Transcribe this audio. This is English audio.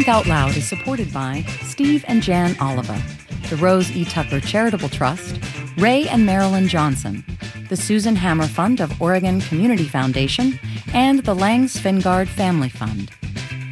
Think Out Loud is supported by Steve and Jan Oliva, the Rose E. Tucker Charitable Trust, Ray and Marilyn Johnson, the Susan Hammer Fund of Oregon Community Foundation, and the Lang Svingard Family Fund.